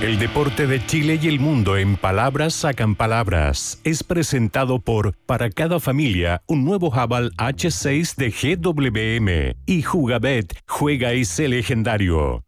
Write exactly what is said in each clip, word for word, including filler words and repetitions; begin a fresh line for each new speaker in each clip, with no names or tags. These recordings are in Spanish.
El deporte de Chile y el mundo en palabras sacan palabras. Es presentado por Para cada familia, un nuevo Haval H seis de G W M y Jugabet, juega y sé legendario.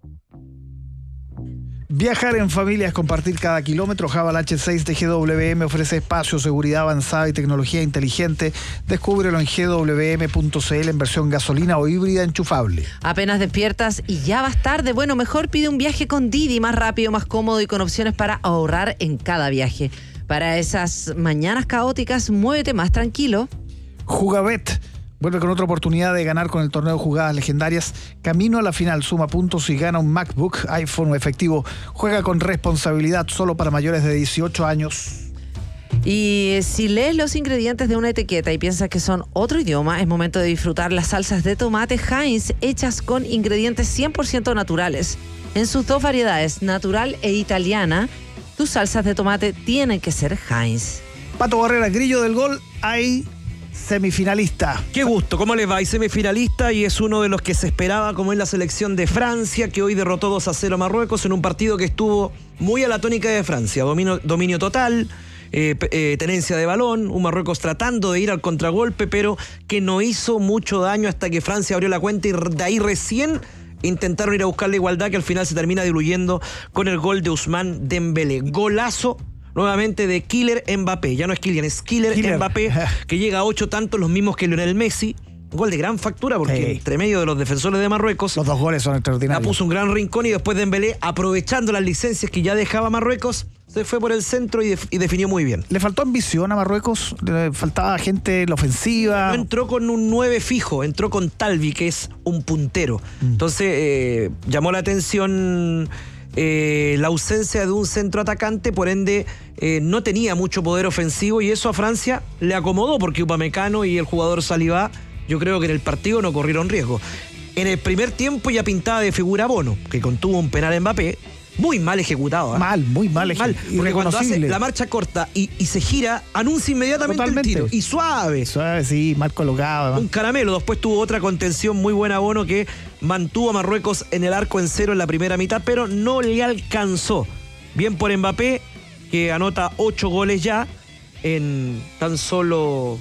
Viajar en familia es compartir cada kilómetro. Haval H seis de G W M ofrece espacio, seguridad avanzada y tecnología inteligente. Descúbrelo en G W M punto C L en versión gasolina o híbrida enchufable.
Apenas despiertas y ya vas tarde. Bueno, mejor pide un viaje con Didi, más rápido, más cómodo y con opciones para ahorrar en cada viaje. Para esas mañanas caóticas, muévete más tranquilo.
Jugabet vuelve con otra oportunidad de ganar con el torneo de jugadas legendarias. Camino a la final, suma puntos y gana un MacBook, iPhone o efectivo. Juega con responsabilidad, solo para mayores de dieciocho años.
Y si lees los ingredientes de una etiqueta y piensas que son otro idioma, es momento de disfrutar las salsas de tomate Heinz hechas con ingredientes cien por ciento naturales. En sus dos variedades, natural e italiana, tus salsas de tomate tienen que ser Heinz.
Pato Barrera, grillo del gol, hay semifinalista.
Qué gusto, ¿cómo les va? Y semifinalista, y es uno de los que se esperaba, como es la selección de Francia, que hoy derrotó dos a cero a Marruecos en un partido que estuvo muy a la tónica de Francia. Dominio, dominio total, eh, eh, tenencia de balón, un Marruecos tratando de ir al contragolpe, pero que no hizo mucho daño hasta que Francia abrió la cuenta y de ahí recién intentaron ir a buscar la igualdad, que al final se termina diluyendo con el gol de Ousmane Dembélé. Golazo nuevamente de Killer Mbappé. Ya no es Kylian, es Killer, Killer. Mbappé, que llega a ocho tantos, los mismos que Lionel Messi. Gol de gran factura, porque sí, entre medio de los defensores de Marruecos,
los dos goles son extraordinarios.
La puso un gran rincón, y después Dembélé, aprovechando las licencias que ya dejaba Marruecos, se fue por el centro y, def- y definió muy bien.
¿Le faltó ambición a Marruecos? ¿Le faltaba gente en la ofensiva?
No entró con un nueve fijo, entró con Talvi, que es un puntero. Mm. Entonces, eh, llamó la atención Eh, la ausencia de un centro atacante, por ende eh, no tenía mucho poder ofensivo, y eso a Francia le acomodó, porque Upamecano y el jugador Saliba, yo creo que en el partido no corrieron riesgo. En el primer tiempo ya pintaba de figura Bono, que contuvo un penal Mbappé muy mal ejecutado. ¿eh?
Mal, muy mal ejecutado.
Porque cuando hace la marcha corta y, y se gira, anuncia inmediatamente Totalmente. el tiro. Y suave.
Suave, sí, mal colocado. Además.
Un caramelo. Después tuvo otra contención muy buena Bono, que mantuvo a Marruecos en el arco en cero en la primera mitad, pero no le alcanzó. Bien por Mbappé, que anota ocho goles ya en tan solo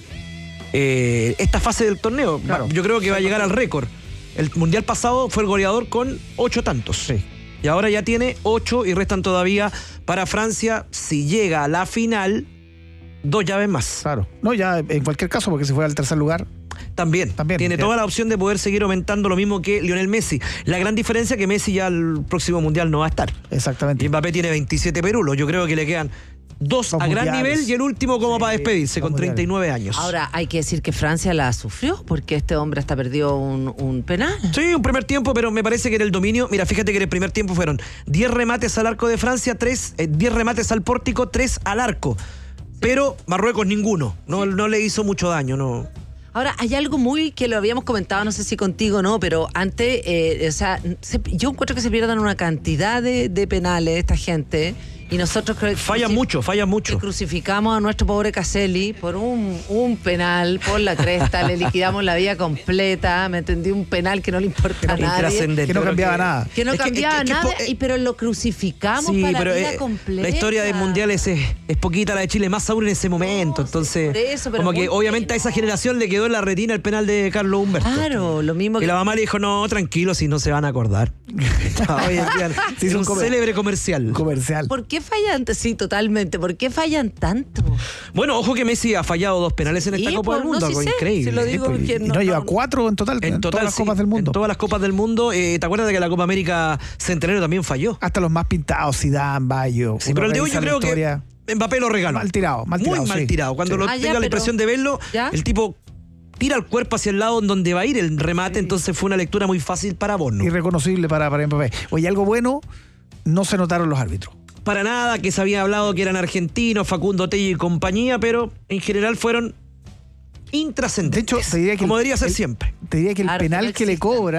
eh, esta fase del torneo. Claro. Yo creo que va a llegar al récord. El mundial pasado fue el goleador con ocho tantos.
Sí.
Y ahora ya tiene ocho y restan todavía para Francia, si llega a la final, dos llaves más.
Claro. No, ya en cualquier caso, porque si fuera al tercer lugar.
También, También tiene ya. toda la opción de poder seguir aumentando, lo mismo que Lionel Messi. La gran diferencia es que Messi ya al próximo mundial no va a estar.
Exactamente.
Y Mbappé tiene veintisiete perulos. Yo creo que le quedan dos Los a mundiales. gran nivel, y el último como sí, para despedirse, con treinta y nueve años.
Ahora, hay que decir que Francia la sufrió, porque este hombre hasta perdió un, un penal.
Sí, un primer tiempo, pero me parece que era el dominio. Mira, fíjate que en el primer tiempo fueron diez remates al arco de Francia, tres, eh, diez remates al pórtico, tres al arco. Sí. Pero Marruecos ninguno. No, sí. no le hizo mucho daño, no.
Ahora, hay algo muy que lo habíamos comentado, no sé si contigo o no, pero antes, eh, o sea, se, yo encuentro que se pierdan una cantidad de, de penales esta gente. Y nosotros creo que
falla mucho, falla mucho.
Crucificamos a nuestro pobre Caselli por un, un penal, por la cresta, le liquidamos la vida completa, me entendí, un penal que no le importa a nadie.
Que no cambiaba
que,
nada.
Que no
es
cambiaba
que, que,
nada,
que,
y, pero lo crucificamos
sí,
para
pero
la vida
eh,
completa.
La historia del mundial es, es poquita, la de Chile, más aún en ese momento. No, entonces, sí, eso, como que obviamente bueno. a esa generación le quedó en la retina el penal de Carlos Humberto.
Claro, lo mismo que...
Y la mamá le dijo, no, tranquilo, si no se van a acordar. Hoy en día, sí, es un, un comer... célebre comercial.
Comercial.
¿Por qué fallan? Sí, totalmente. ¿Por qué fallan tanto?
Bueno, ojo que Messi ha fallado dos penales en esta sí, Copa pues, del Mundo, no, algo sí increíble.
Se lo digo,
sí, pues, y no, no lleva cuatro en total, en, en total, todas las sí, copas del mundo.
En todas las copas del mundo. Eh, ¿Te acuerdas de que la Copa América Centenario también falló?
Hasta los más pintados, Zidane, Bayo.
Sí, pero el de hoy yo creo historia. que Mbappé lo regaló.
Mal tirado, mal tirado.
Muy mal
sí.
tirado. Cuando
sí.
lo
ah,
tenga
ya,
la impresión de verlo, ¿ya? el tipo tira el cuerpo hacia el lado en donde va a ir el remate, sí. entonces fue una lectura muy fácil para Bono.
Irreconocible para, para Mbappé. Oye, algo bueno, no se notaron los árbitros.
Para nada, que se había hablado que eran argentinos, Facundo Tello y compañía, pero en general fueron intrascendentes.
De hecho, te diría que
como
el,
debería ser
el,
siempre.
Te diría que el
claro,
penal
no
que le cobran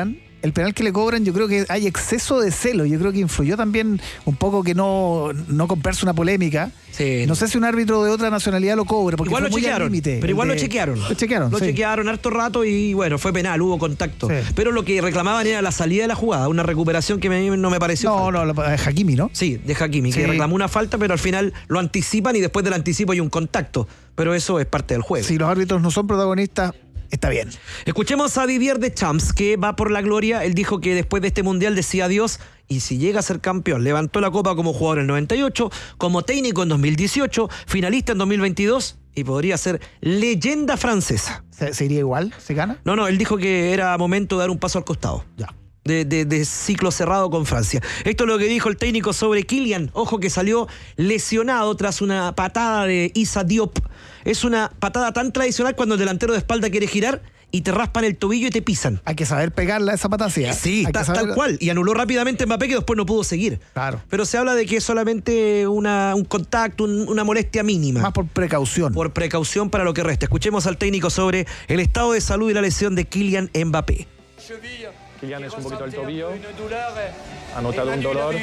el penal que le cobran, yo creo que hay exceso de celo. Yo creo que influyó también un poco que no, no comprarse una polémica.
Sí.
No sé si un árbitro de otra nacionalidad lo cobre, porque
igual
fue
lo
muy al
chequearon,
límite.
pero igual
de,
lo chequearon.
Lo chequearon,
Lo
sí.
chequearon harto rato y bueno, fue penal, hubo contacto.
Sí.
Pero lo que reclamaban era la salida de la jugada, una recuperación que a mí no me pareció.
No,
falta.
no, lo- eh, Hakimi, ¿no?
Sí, de Hakimi,
Sí.
que reclamó una falta, pero al final lo anticipan y después del anticipo hay un contacto. Pero eso es parte del juego.
Si los árbitros no son protagonistas, está bien.
Escuchemos a Didier Deschamps, que va por la gloria. Él dijo que después de este mundial decía adiós y si llega a ser campeón. Levantó la copa como jugador en el noventa y ocho, como técnico en dos mil dieciocho, finalista en dos mil veintidós y podría ser leyenda francesa.
¿Se, se iría igual? ¿Se gana?
No, no, él dijo que era momento de dar un paso al costado.
Ya.
De, de- de ciclo cerrado con Francia. Esto es lo que dijo el técnico sobre Kylian. Ojo que salió lesionado tras una patada de Issa Diop. Es una patada tan tradicional cuando el delantero de espalda quiere girar y te raspan el tobillo y te pisan.
Hay que saber pegarla a esa patacía.
Sí,
Hay
ta-
que saber-
tal cual. Y anuló rápidamente Mbappé, que después no pudo seguir.
Claro.
Pero se habla de que es solamente una, un contacto, un- una molestia mínima.
Más por precaución.
Por precaución para lo que resta. Escuchemos al técnico sobre el estado de salud y la lesión de Kylian Mbappé.
Kylian es un poquito al tobillo,
Ha
ha notado un dolor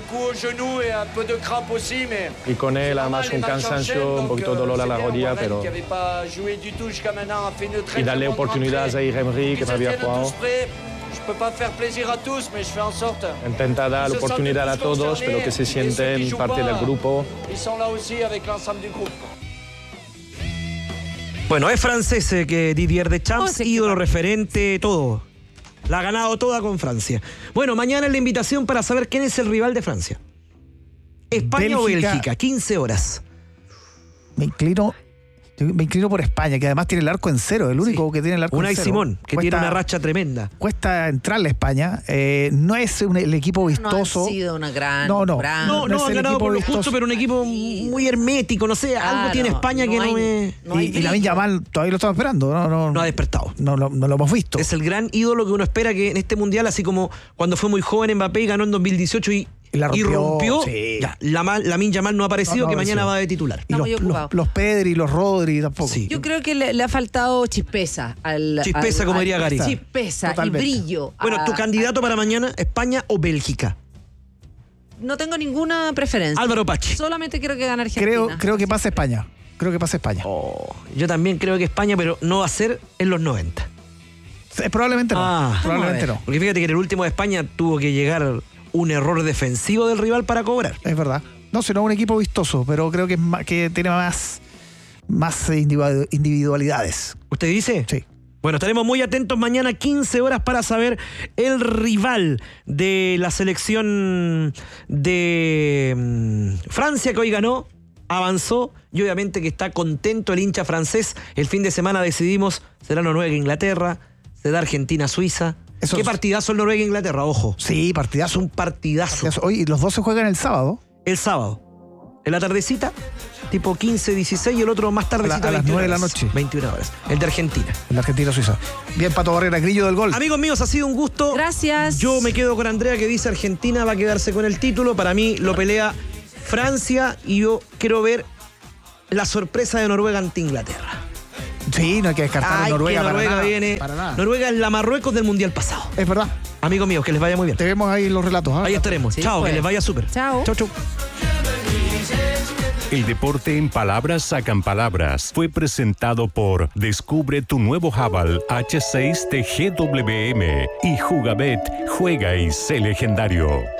y con él además un cansancio, un poquito de dolor a la rodilla, pero y darle oportunidades a Emery que no había jugado. Intenta dar la oportunidad a todos, pero que se sienten parte del grupo.
Bueno, es francés eh, que Didier
Oh,
Deschamps,
sí,
ídolo,
qué
referente, todo. La ha ganado toda con Francia. Bueno, mañana es la invitación para saber quién es el rival de Francia. España o
Bélgica.
Bélgica, quince horas.
Me inclino, yo me inclino por España, que además tiene el arco en cero, el único
Sí.
que tiene el arco
Unai
en cero.
Simón, que tiene
Cuesta-
una racha tremenda.
Cuesta entrarle a España. Eh, no es un- el equipo
No
vistoso.
ha sido una gran.
No, no.
gran-
No,
no
no,
es
ha
el
ganado
equipo
por lo
vistoso.
justo, pero un equipo muy hermético, no sé, algo
Claro,
tiene España que no
hay-
me...
no hay
y, y Lamine Yamal todavía lo estamos esperando. No, no,
No ha despertado.
no, lo- no lo hemos visto.
Es el gran ídolo que uno espera que en este mundial, así como cuando fue muy joven Mbappé y ganó en dos mil dieciocho y,
Y la
y
rompió,
rompió,
sí.
ya, Lamine Yamal no ha aparecido,
No, no
que
apareció.
mañana va de titular.
Y
Está
los,
muy ocupado.
los, los Pedri, los Rodri tampoco.
Sí.
Yo creo que le, le ha faltado chispeza al.
Chispeza,
al-
como
al-
diría Gary.
Chispeza
Totalmente.
y brillo.
Bueno, tu
a-
candidato para mañana, España o Bélgica.
No tengo ninguna preferencia.
Álvaro Pachi.
Solamente quiero que gane Argentina.
Creo, creo que pasa España. Creo que pasa España.
Oh, yo también creo que España, pero no va a ser en los noventa.
Eh, Probablemente no.
Ah,
probablemente
vamos
no.
Porque fíjate que en el último de España tuvo que llegar un error defensivo del rival para cobrar.
Es verdad. No, sino un equipo vistoso, pero creo que, es más- que tiene más, más individu- individualidades.
¿Usted dice?
Sí.
Bueno, estaremos muy atentos mañana, quince horas, para saber el rival de la selección de mm, Francia, que hoy ganó, avanzó, y obviamente que está contento el hincha francés. El fin de semana decidimos, será Noruega-Inglaterra, será Argentina-Suiza.
Eso
¿Qué
es-
partidazo el Noruega-Inglaterra? Ojo.
Sí,
Es
partidazo.
un partidazo.
partidazo. Oye, y los dos se juegan el sábado.
El sábado. En la tardecita, tipo quince, dieciséis, y el otro más tardecita,
A la- a las
veintiuna
nueve de la
horas.
noche.
veintiuna horas. El de Argentina.
En la Argentina-Suiza. Bien, Pato Barrera, grillo del gol.
Amigos míos, ha sido un gusto.
Gracias.
Yo me quedo con Andrea, que dice Argentina va a quedarse con el título. Para mí lo pelea Francia y yo quiero ver la sorpresa de Noruega ante Inglaterra.
Sí, no hay que descartar a
Ay,
Noruega,
que
para
Noruega
nada,
viene.
para nada.
Noruega es la Marruecos del Mundial pasado.
Es verdad.
Amigos míos, que les vaya muy bien.
Te vemos ahí en los relatos. ¿ah?
Ahí estaremos.
Sí,
Chao,
pues.
que les vaya súper.
Chao.
Chau, chau.
El deporte en palabras sacan palabras. Fue presentado por Descubre tu nuevo Haval H seis de G W M y Jugabet. Juega y sé legendario.